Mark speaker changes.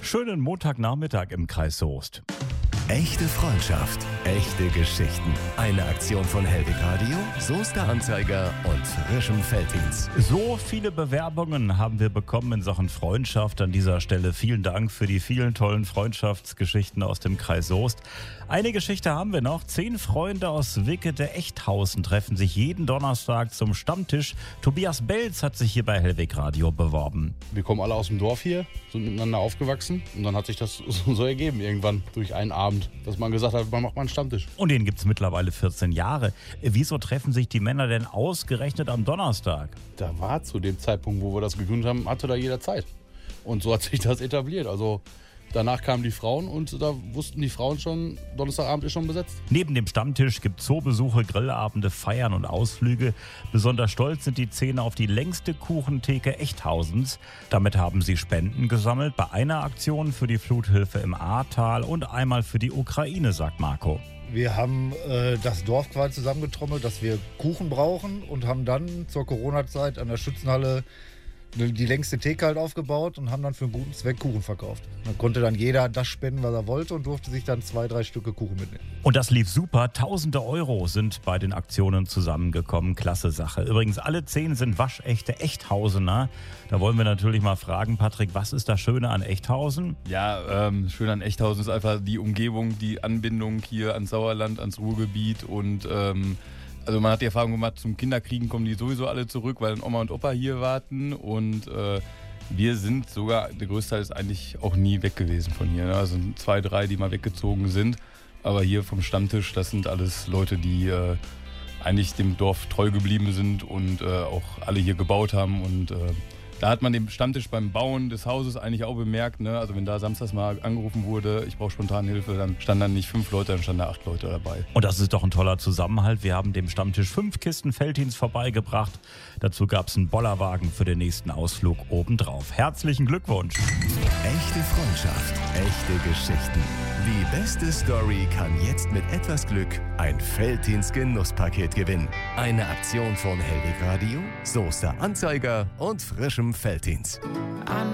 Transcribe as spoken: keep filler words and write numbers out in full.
Speaker 1: Schönen Montagnachmittag im Kreis Soest.
Speaker 2: Echte Freundschaft, echte Geschichten. Eine Aktion von Hellwig Radio, Soester Anzeiger und frischem Felddienst.
Speaker 1: So viele Bewerbungen haben wir bekommen in Sachen Freundschaft. An dieser Stelle vielen Dank für die vielen tollen Freundschaftsgeschichten aus dem Kreis Soest. Eine Geschichte haben wir noch. Zehn Freunde aus Wickede-Echthausen treffen sich jeden Donnerstag zum Stammtisch. Tobias Belz hat sich hier bei Hellwig Radio beworben.
Speaker 3: Wir kommen alle aus dem Dorf hier, sind miteinander aufgewachsen und dann hat sich das so ergeben irgendwann durch einen Abend, dass man gesagt hat, man macht mal einen Stammtisch.
Speaker 1: Und den gibt es mittlerweile vierzehn Jahre. Wieso treffen sich die Männer denn ausgerechnet am Donnerstag?
Speaker 3: Da war zu dem Zeitpunkt, wo wir das gegründet haben, hatte da jeder Zeit. Und so hat sich das etabliert. Also danach kamen die Frauen und da wussten die Frauen schon, Donnerstagabend ist schon besetzt.
Speaker 1: Neben dem Stammtisch gibt es Zoobesuche, Grillabende, Feiern und Ausflüge. Besonders stolz sind die Zehner auf die längste Kuchentheke Echthausens. Damit haben sie Spenden gesammelt bei einer Aktion für die Fluthilfe im Ahrtal und einmal für die Ukraine, sagt Marco.
Speaker 4: Wir haben äh, das Dorf quasi zusammengetrommelt, dass wir Kuchen brauchen und haben dann zur Corona-Zeit an der Schützenhalle die längste Theke halt aufgebaut und haben dann für einen guten Zweck Kuchen verkauft. Dann konnte dann jeder das spenden, was er wollte und durfte sich dann zwei, drei Stücke Kuchen mitnehmen.
Speaker 1: Und das lief super. Tausende Euro sind bei den Aktionen zusammengekommen. Klasse Sache. Übrigens, alle zehn sind waschechte Echthausener. Da wollen wir natürlich mal fragen, Patrick, was ist das Schöne an Echthausen?
Speaker 5: Ja, ähm, schön an Echthausen ist einfach die Umgebung, die Anbindung hier ans Sauerland, ans Ruhrgebiet und ähm, also man hat die Erfahrung gemacht, zum Kinderkriegen kommen die sowieso alle zurück, weil Oma und Opa hier warten und äh, wir sind sogar, der größte Teil ist eigentlich auch nie weg gewesen von hier. Ne? Also zwei, drei, die mal weggezogen sind, aber hier vom Stammtisch, das sind alles Leute, die äh, eigentlich dem Dorf treu geblieben sind und äh, auch alle hier gebaut haben und äh, da hat man den Stammtisch beim Bauen des Hauses eigentlich auch bemerkt, ne? Also wenn da samstags mal angerufen wurde, ich brauche spontan Hilfe, dann standen dann nicht fünf Leute, dann standen da acht Leute dabei.
Speaker 1: Und das ist doch ein toller Zusammenhalt. Wir haben dem Stammtisch fünf Kisten Felddienst vorbeigebracht. Dazu gab es einen Bollerwagen für den nächsten Ausflug obendrauf. Herzlichen Glückwunsch.
Speaker 2: Echte Freundschaft, echte Geschichten. Die beste Story kann jetzt mit etwas Glück ein Felddienst-Genusspaket gewinnen. Eine Aktion von Hellwig Radio, Soester Anzeiger und frischem Felddienst.